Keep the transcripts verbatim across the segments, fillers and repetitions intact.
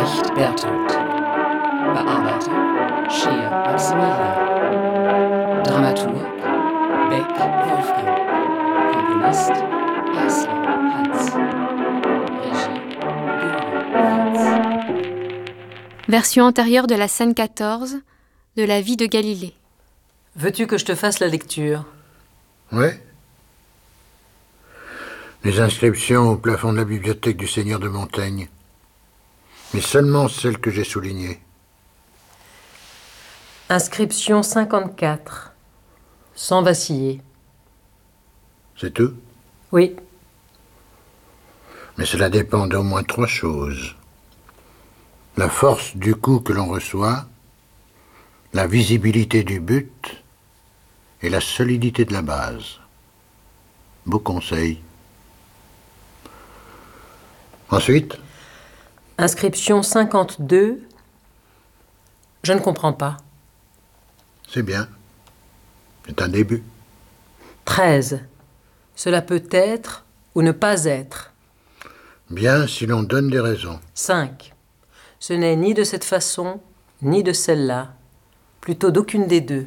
Brecht Bertolt. Bearbeitung Scheer Maximilian. Dramaturg Beck Wolfgang. Komponist Eisler Hans. Regie Göhler Fritz. Version antérieure de la scène quatorze de la vie de Galilée. Veux-tu que je te fasse la lecture ? Ouais. Les inscriptions au plafond de la bibliothèque du Seigneur de Montaigne. Mais seulement celles que j'ai soulignées. Inscription cinquante-quatre. Sans vaciller. C'est tout ? Oui. Mais cela dépend d'au moins trois choses. La force du coup que l'on reçoit, la visibilité du but et la solidité de la base. Beau conseil. Ensuite ? Inscription cinquante-deux. Je ne comprends pas. C'est bien. C'est un début. treize. Cela peut être ou ne pas être. Bien si l'on donne des raisons. cinq. Ce n'est ni de cette façon, ni de celle-là. Plutôt d'aucune des deux.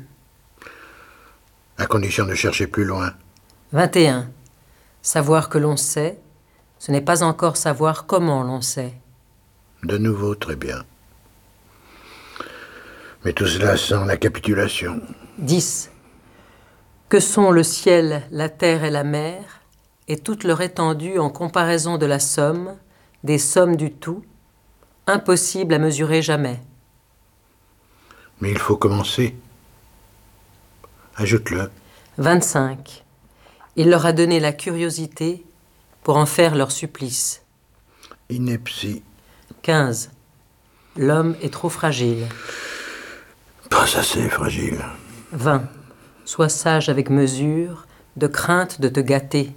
À condition de chercher plus loin. vingt et un. Savoir que l'on sait, ce n'est pas encore savoir comment l'on sait. De nouveau, très bien. Mais tout cela sans la capitulation. dix. Que sont le ciel, la terre et la mer, et toute leur étendue en comparaison de la somme, des sommes du tout, impossible à mesurer jamais. Mais il faut commencer. Ajoute-le. vingt-cinq. Il leur a donné la curiosité pour en faire leur supplice. Ineptie. quinze. L'homme est trop fragile. Pas assez fragile. vingt. Sois sage avec mesure, de crainte de te gâter.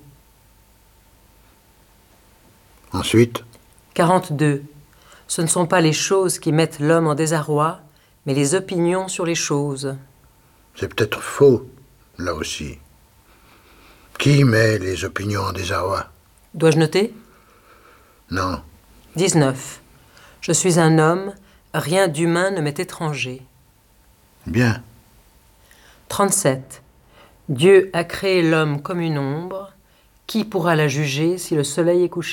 Ensuite, quarante-deux. Ce ne sont pas les choses qui mettent l'homme en désarroi, mais les opinions sur les choses. c'est peut-être faux, là aussi. Qui met les opinions en désarroi ? Dois-je noter ? Non. dix-neuf. Je suis un homme, rien d'humain ne m'est étranger. Bien. trente-sept. Dieu a créé l'homme comme une ombre. Qui pourra la juger si le soleil est couché ?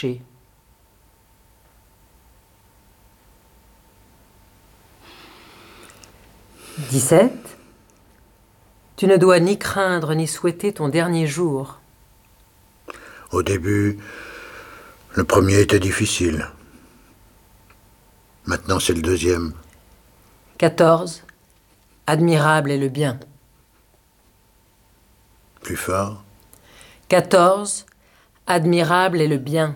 dix-sept. Tu ne dois ni craindre ni souhaiter ton dernier jour. Au début, le premier était difficile. Maintenant, c'est le deuxième. quatorze. Admirable est le bien. Plus fort. quatorze. Admirable est le bien.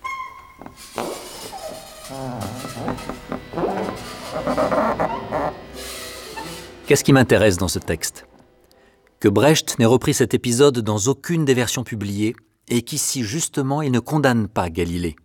Qu'est-ce qui m'intéresse dans ce texte ? Que Brecht n'ait repris cet épisode dans aucune des versions publiées et qu'ici, justement, il ne condamne pas Galilée.